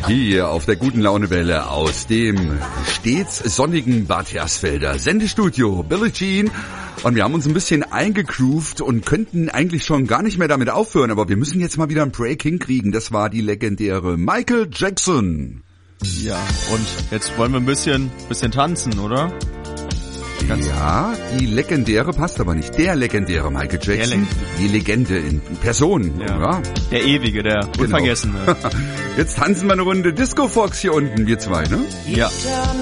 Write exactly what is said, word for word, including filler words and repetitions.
Hier auf der guten Launewelle aus dem stets sonnigen Bad Hersfelder Sendestudio Billie Jean. Und wir haben uns ein bisschen eingegroovt und könnten eigentlich schon gar nicht mehr damit aufhören, aber wir müssen jetzt mal wieder ein Break hinkriegen. Das war die legendäre Michael Jackson. Ja, und jetzt wollen wir ein bisschen, bisschen tanzen, oder? Ganz ja, die legendäre passt aber nicht. Der legendäre Michael Jackson, Le- die Legende in Person. Ja. Ja. Der ewige, der Genau. Unvergessene. Jetzt tanzen wir eine Runde Disco Fox hier unten, wir zwei, ne? Ja.